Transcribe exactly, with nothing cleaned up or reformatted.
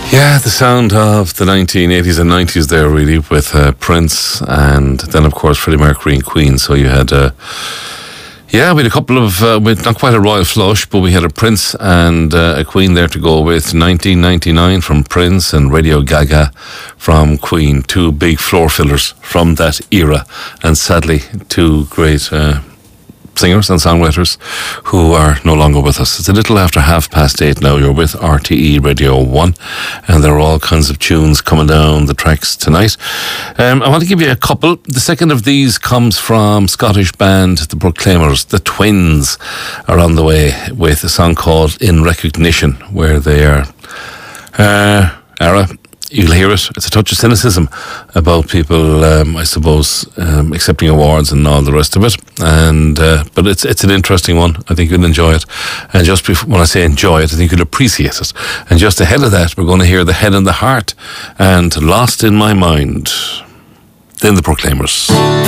Yeah, the sound of the nineteen eighties and nineties there, really, with uh, Prince and then, of course, Freddie Mercury and Queen. So you had, uh, yeah, we had a couple of, uh, with not quite a royal flush, but we had a Prince and uh, a Queen there to go with. nineteen ninety-nine from Prince and Radio Gaga from Queen. Two big floor fillers from that era. And sadly, two great Uh, singers and songwriters who are no longer with us. It's a little after half past eight now. You're with R T E Radio one, and there are all kinds of tunes coming down the tracks tonight. Um, I want to give you a couple. The second of these comes from Scottish band The Proclaimers. The Twins are on the way with a song called In Recognition, where they are uh, Ara, you'll hear it. It's a touch of cynicism about people, um, I suppose, um, accepting awards and all the rest of it. And uh, but it's it's an interesting one. I think you'll enjoy it. And just before, when I say enjoy it, I think you'll appreciate it. And just ahead of that, we're going to hear The Head and the Heart and Lost in My Mind. Then The Proclaimers.